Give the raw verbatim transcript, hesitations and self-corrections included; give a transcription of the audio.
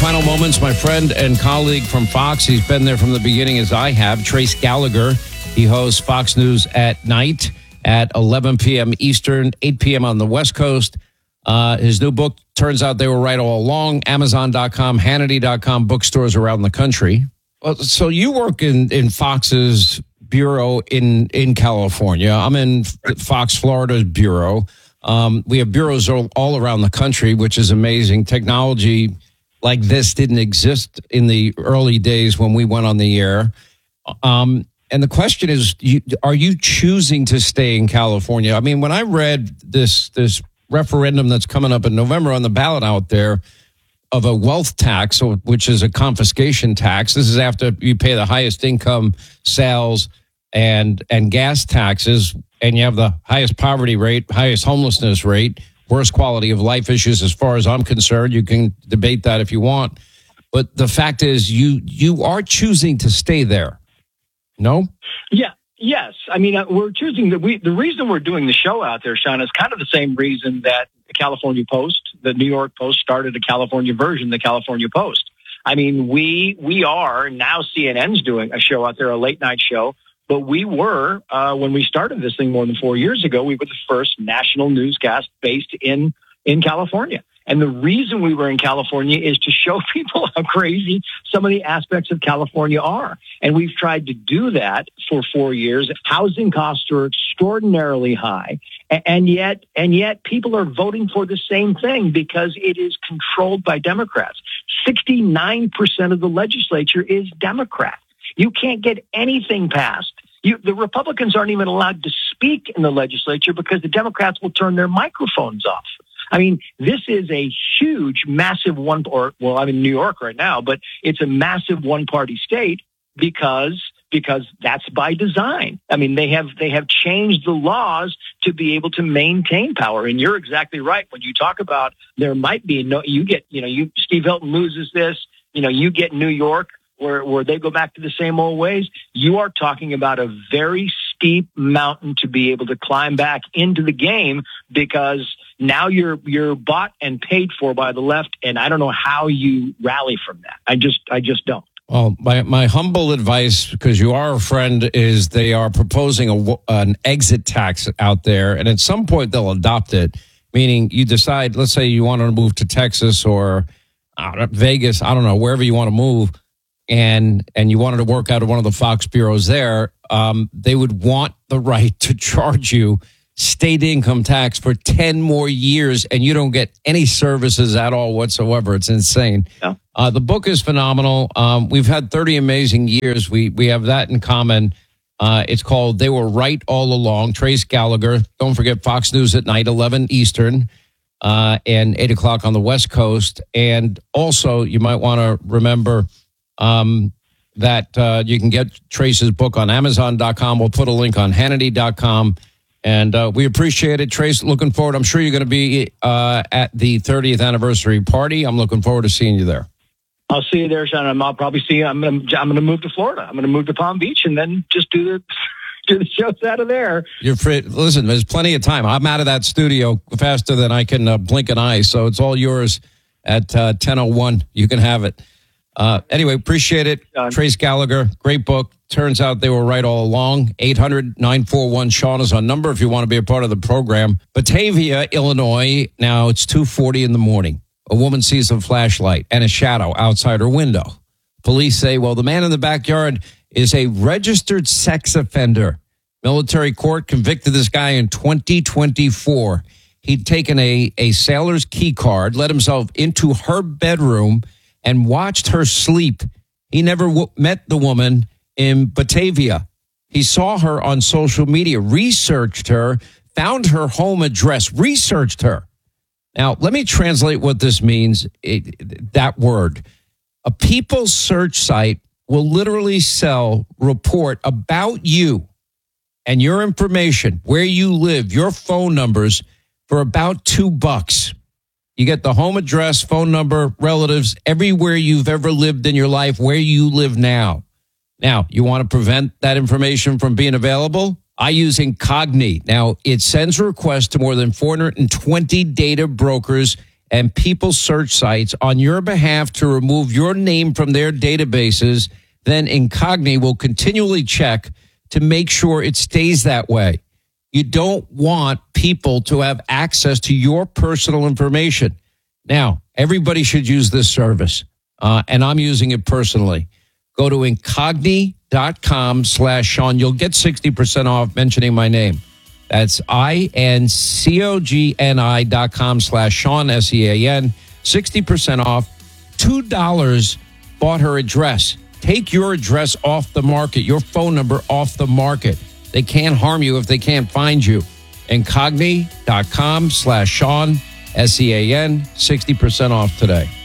final moments, my friend and colleague from Fox, he's been there from the beginning as I have, Trace Gallagher. He hosts Fox News at night at eleven p.m. Eastern, eight p.m. on the West Coast. Uh, his new book, turns out they were right all along, Amazon dot com, Hannity dot com, bookstores around the country. Well, so you work in, in Fox's bureau in, in California. I'm in Fox Florida's bureau. Um, we have bureaus all, all around the country, which is amazing. Technology like this didn't exist in the early days when we went on the air. Um, and the question is, you, are you choosing to stay in California? I mean, when I read this this referendum that's coming up in November on the ballot out there of a wealth tax, which is a confiscation tax. This is after you pay the highest income sales and and gas taxes, and you have the highest poverty rate, highest homelessness rate, worst quality of life issues as far as I'm concerned. You can debate that if you want. But the fact is, you you are choosing to stay there. No? Yeah. Yes. I mean, uh, we're choosing the, we, the reason we're doing the show out there, Sean, is kind of the same reason that the California Post, the New York Post started a California version, the California Post. I mean, we, we are now C N N's doing a show out there, a late night show, but we were, uh, when we started this thing more than four years ago, we were the first national newscast based in, in California. And the reason we were in California is to show people how crazy some of the aspects of California are. And we've tried to do that for four years. Housing costs are extraordinarily high. And yet, and yet people are voting for the same thing because it is controlled by Democrats. sixty-nine percent of the legislature is Democrat. You can't get anything passed. You, the Republicans aren't even allowed to speak in the legislature because the Democrats will turn their microphones off. I mean, this is a huge, massive one, or, well, I'm in New York right now, but it's a massive one-party state because, because that's by design. I mean, they have, they have changed the laws to be able to maintain power. And you're exactly right. When you talk about there might be no, you get, you know, you, Steve Hilton loses this, you know, you get New York where, where they go back to the same old ways. You are talking about a very steep mountain to be able to climb back into the game because now you're you're bought and paid for by the left, and I don't know how you rally from that. I just I just don't. Well, my, my humble advice, because you are a friend, is they are proposing a, an exit tax out there, and at some point they'll adopt it, meaning you decide, let's say you want to move to Texas or uh, Vegas, I don't know, wherever you want to move, and and you wanted to work out of one of the Fox bureaus there, um, they would want the right to charge you state income tax for ten more years, and you don't get any services at all whatsoever. It's insane. Yeah. Uh, the book is phenomenal. Um, we've had thirty amazing years. We we have that in common. Uh, it's called They Were Right All Along. Trace Gallagher. Don't forget Fox News at night, eleven Eastern, uh, and eight o'clock on the West Coast. And also, you might want to remember um, that uh, you can get Trace's book on Amazon dot com. We'll put a link on Hannity dot com. And uh, we appreciate it, Trace. Looking forward. I'm sure you're going to be uh, at the thirtieth anniversary party. I'm looking forward to seeing you there. I'll see you there, Sean. I'll probably see you. I'm going to, I'm going to move to Florida. I'm going to move to Palm Beach and then just do the do the shows out of there. You're free. Listen, there's plenty of time. I'm out of that studio faster than I can uh, blink an eye. So it's all yours at uh, ten oh one. You can have it. Uh, anyway, appreciate it. Done. Trace Gallagher, great book. Turns out they were right all along. eight hundred nine four one Sean is our number if you want to be a part of the program. Batavia, Illinois. Now it's two forty in the morning. A woman sees a flashlight and a shadow outside her window. Police say, well, the man in the backyard is a registered sex offender. Military court convicted this guy in twenty twenty-four. He'd taken a, a sailor's key card, let himself into her bedroom, and watched her sleep. He never w- met the woman in Batavia. He saw her on social media, researched her, found her home address, researched her. Now, let me translate what this means, it, that word. A people search site will literally sell, report about you and your information, where you live, your phone numbers, for about two bucks. You get the home address, phone number, relatives, everywhere you've ever lived in your life, where you live now. Now, you want to prevent that information from being available? I use Incogni. Now, it sends a request to more than four hundred twenty data brokers and people search sites on your behalf to remove your name from their databases, then Incogni will continually check to make sure it stays that way. You don't want people to have access to your personal information. Now, everybody should use this service, uh, and I'm using it personally. Go to incogni.com slash Sean. You'll get sixty percent off mentioning my name. That's I-N-C-O-G-N-I dot com slash Sean, S E A N. sixty percent off. two dollars bought her address. Take your address off the market, your phone number off the market. They can't harm you if they can't find you. Incogni.com slash Sean, S E A N, sixty percent off today.